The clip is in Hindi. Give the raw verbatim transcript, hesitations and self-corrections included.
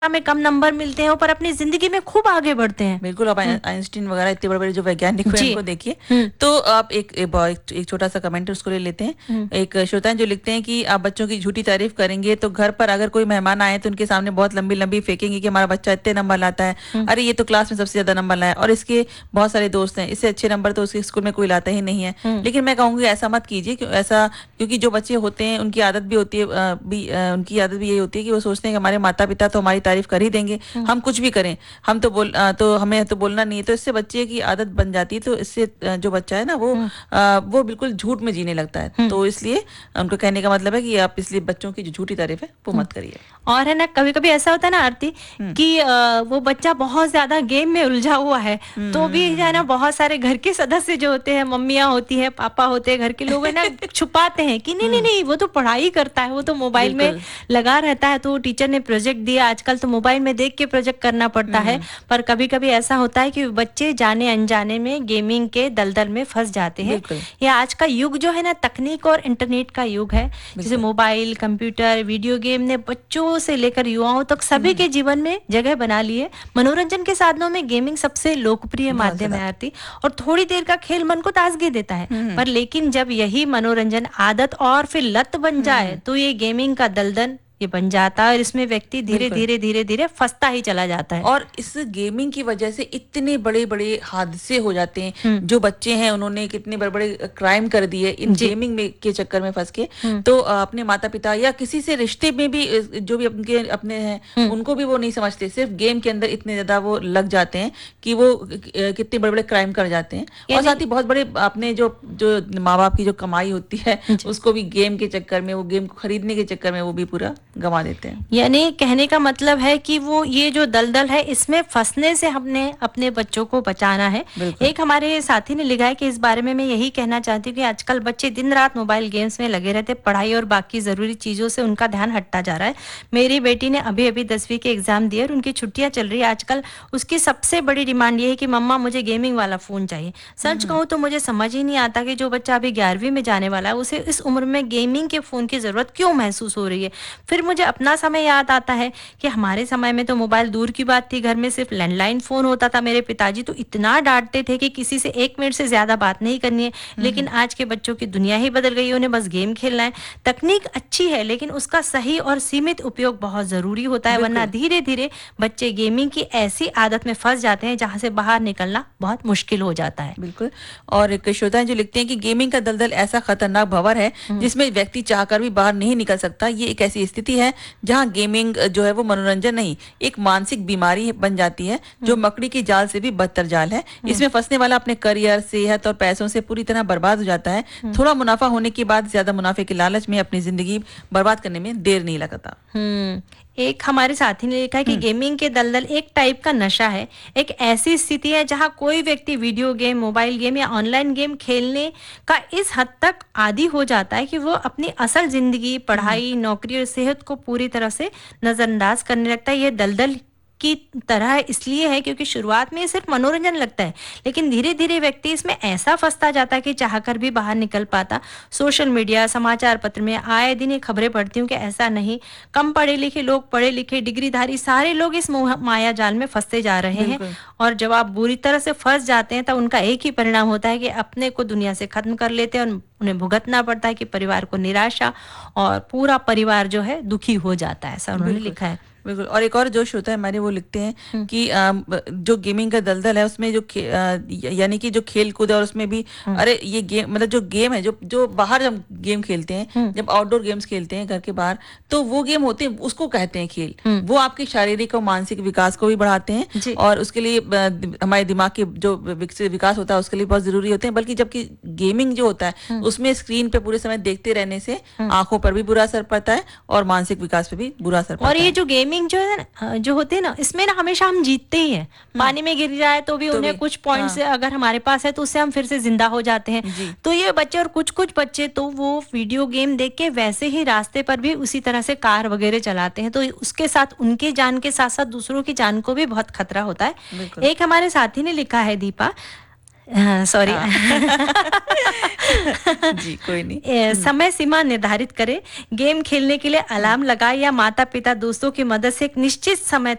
में कम नंबर मिलते हैं पर अपनी जिंदगी में खूब आगे बढ़ते हैं। बिल्कुल, आप हम्म, आइंस्टीन वगैरह इतने बड़े-बड़े जो वैज्ञानिक हुए जी। उनको देखिए। हम्म। तो आप एक एक बॉय एक छोटा-सा कमेंट है उसको ले लेते हैं। हम्म। एक श्रोता हैं जो लिखते हैं कि आप बच्चों की झूठी तारीफ़ करेंगे तो घर पर अगर कोई मेहमान आए तो उनके सामने बहुत लंबी-लंबी फेंकेंगे कि हमारा बच्चा इतने नंबर लाता है। हम्म। अरे ये तो क्लास में सबसे ज़्यादा नंबर लाया और इसके बहुत सारे दोस्त हैं, इससे अच्छे नंबर तो उसके स्कूल में कोई लाता ही नहीं है। हम्म। लेकिन मैं कहूँगी ऐसा मत कीजिए क्यों ऐसा क्योंकि जो बच्चे होते हैं उनकी आदत भी होती है अ, भी अ, उनकी आदत भी यही होती है कि वो सोचते हैं कि हमारे माता-पिता तो हमारी तारीफ़ कर ही देंगे, हम्म। हम कुछ भी करें। हम तो बोल अ, तो हमें तो बोलना नहीं है, तो इससे बच्चे की आदत बन जाती है, तो इससे अ, जो बच्चा है ना वो हम्म। अ, वो बिल्कुल झूठ में जीने लगता है। हम्म। तो इसलिए उनको कहने का मतलब है कि आप इसलिए बच्चों की जो झूठी तारीफ़ है, वो हम्म। मत करिए। और है ना, कभी कभी ऐसा होता है ना आरती हुँ। कि अ, वो बच्चा बहुत ज्यादा गेम में उलझा हुआ है, तो भी है ना हुँ। बहुत सारे घर के सदस्य जो होते हैं, मम्मियाँ होती हैं, पापा होते हैं, घर के लोग है ना छुपाते हैं कि नहीं नहीं हुँ, नहीं वो तो पढ़ाई करता है, वो तो मोबाइल में बिल्कुल। लगा रहता है, तो टीचर ने प्रोजेक्ट दिया, आजकल तो मोबाइल में देख के प्रोजेक्ट करना पड़ता है। हुँ, पर कभी कभी ऐसा होता है कि बच्चे जाने अनजाने में गेमिंग के दलदल में फंस जाते हैं। बिल्कुल, ये आज का युग जो है ना, तकनीक और इंटरनेट का युग है। जैसे बिल्कुल। मोबाइल, कंप्यूटर, वीडियो गेम ने बच्चों से लेकर युवाओं तक हुँ, सभी हुँ, के जीवन में जगह बना ली है। मनोरंजन के साधनों में गेमिंग सबसे लोकप्रिय बहुत माध्यम ज़्यादा। है आरती, और थोड़ी देर का खेल मन को ताजगी देता है। हुँ, हुँ, पर लेकिन जब यही मनोरंजन आदत और फिर लत बन जाए हुँ, तो ये गेमिंग का दलदल ये बन जाता है, और इसमें व्यक्ति धीरे बिल्कुल। धीरे धीरे धीरे फंसता ही चला जाता है। और इस गेमिंग की वजह से इतने बड़े-बड़े हादसे हो जाते हैं। हम्म। जो बच्चे हैं उन्होंने कितने बड़े-बड़े क्राइम कर दिए इन जी। गेमिंग में के चक्कर में फँस के। हम्म। तो अ, अपने माता-पिता या किसी से रिश्ते में भी अ, जो भी उनके अपने हैं, हम्म। उनको भी वो नहीं समझते। सिर्फ़ गेम के अंदर इतने ज़्यादा वो लग जाते हैं कि वो अ, कितने बड़े-बड़े क्राइम कर जाते हैं। और यानी साथ ही बहुत बड़े अपने जो जो माँ-बाप की जो कमाई होती है, जी। उसको भी गेम के चक्कर में, वो गेम को खरीदने के चक्कर में वो भी पूरा गँवा देते हैं। यानी कहने का मतलब है कि वो ये जो दलदल है इसमें फंसने से हमने अपने बच्चों को बचाना है। बिल्कुल। एक हमारे साथी ने लिखा है कि इस बारे में मैं यही कहना चाहती हूँ कि आजकल बच्चे दिन रात मोबाइल गेम्स में लगे रहते, पढ़ाई और बाकी जरूरी चीजों से उनका ध्यान हटता जा रहा है। मेरी बेटी ने अभी अभी दसवीं के एग्जाम दिए और उनकी छुट्टियां चल रही है आजकल। उसकी सबसे बड़ी डिमांड ये है कि मम्मा मुझे गेमिंग वाला फोन चाहिए। हुँ, सच हुँ। कहूँ तो मुझे समझ ही नहीं आता कि जो बच्चा अभी ग्यारहवीं में जाने वाला है उसे इस उम्र में गेमिंग के फोन की जरूरत क्यों महसूस हो रही है। फिर मुझे अपना समय याद आता है कि हमारे समय में तो मोबाइल दूर की बात थी, घर में सिर्फ लैंडलाइन फोन होता था। मेरे पिताजी तो इतना डांटते थे कि किसी से एक मिनट से ज्यादा बात नहीं करनी है। हुँ, लेकिन हुँ। आज के बच्चों की दुनिया ही बदल गई है, उन्हें बस गेम खेलना है। तकनीक अच्छी है लेकिन उसका सही और सीमित उपयोग बहुत जरूरी होता है, वरना बिल्कुल। धीरे धीरे बच्चे गेमिंग की ऐसी आदत में फंस जाते हैं जहां से बाहर निकलना बहुत मुश्किल हो जाता है। बिल्कुल। और एक श्रोता हैं जो लिखते हैं कि गेमिंग का दलदल ऐसा खतरनाक भंवर है हम्म। जिसमें व्यक्ति चाहकर भी बाहर नहीं निकल सकता। ये एक ऐसी स्थिति है जहां गेमिंग जो है वो मनोरंजन नहीं, एक मानसिक बीमारी है- बन जाती है जो हम्म। मकड़ी की जाल से भी बदतर जाल है। हम्म। इसमें फंसने वाला अपने करियर, सेहत और पैसों से पूरी तरह बर्बाद हो जाता है। हम्म। थोड़ा मुनाफा होने के बाद ज्यादा मुनाफे के लालच में अपनी जिंदगी बर्बाद करने में देर नहीं लगता। हम्म। एक हमारे साथी ने लिखा है कि हुँ, गेमिंग के दलदल एक टाइप का नशा है। एक ऐसी स्थिति है जहां कोई व्यक्ति वीडियो गेम, मोबाइल गेम या ऑनलाइन गेम खेलने का इस हद तक आदी हो जाता है कि वो अपनी असल जिंदगी, हुँ, हुँ। पढ़ाई, नौकरी और सेहत को पूरी तरह से नजरअंदाज करने लगता है। ये दलदल की तरह इसलिए है क्योंकि शुरुआत में ये सिर्फ मनोरंजन लगता है, लेकिन धीरे धीरे व्यक्ति इसमें ऐसा फंसता जाता है कि चाहकर भी बाहर निकल पाता। सोशल मीडिया, समाचार पत्र में आए दिन ये खबरें पढ़ती हूँ कि ऐसा नहीं, कम पढ़े लिखे लोग, पढ़े लिखे, डिग्रीधारी सारे लोग इस मोह माया जाल में फंसते जा रहे हैं। बिल्कुल। और जब आप बुरी तरह से फंस जाते हैं तो उनका एक ही परिणाम होता है कि अपने को दुनिया से खत्म कर लेते हैं, और उन्हें भुगतना पड़ता है कि परिवार को निराशा, और पूरा परिवार जो है दुखी हो जाता है, ऐसा उन्होंने बिल्कुल, लिखा है। बिल्कुल। और एक और जो श्रोता है हमारे वो लिखते हैं हम्म। कि अ, ब जो गेमिंग का दलदल है उसमें जो खे अ, य यानी कि जो खेल-कूद है और उसमें भी हम्म। अरे ये गेम मतलब जो गेम है जो जो बाहर हम गेम खेलते हैं, हम्म। जब आउटडोर गेम्स खेलते हैं घर के बाहर, तो वो गेम होते हैं उसको कहते हैं खेल। हम्म। वो आपके शारीरिक और मानसिक विकास को भी बढ़ाते हैं जी। और उसके लिए ब द हमारे दिमाग के जो विकसित विकास होता है उसके लिए बहुत ज़रूरी होते हैं। बल्कि जबकि गेमिंग जो होता है, हम्म। उसमें स्क्रीन पे पूरे समय देखते रहने से हम्म। आँखों पर भी बुरा असर पड़ता है और मानसिक विकास पे भी बुरा असर और पड़ता ये है। जो गेमिंग जो है ना, जो होते हैं ना, इसमें ना हमेशा हम जीतते ही हैं। हुँ, पानी में गिर जाए तो भी तो उन्हें भी कुछ पॉइंट हाँ, से अगर हमारे पास है तो उससे हम फिर से जिंदा हो जाते हैं। जी, तो ये बच्चे, और कुछ कुछ बच्चे तो वो वीडियो गेम देख के वैसे ही रास्ते पर भी उसी तरह से कार वगैरह चलाते हैं, तो उसके साथ उनकी जान के साथ साथ दूसरों की जान को भी बहुत खतरा होता है। बिल्कुल। एक हमारे साथी ने लिखा है, दीपा, सॉरी, हाँ। जी, कोई नहीं। ए, हुँ, समय सीमा निर्धारित करें। गेम खेलने के लिए हुँ, अलार्म लगाए या माता पिता दोस्तों की मदद से एक निश्चित समय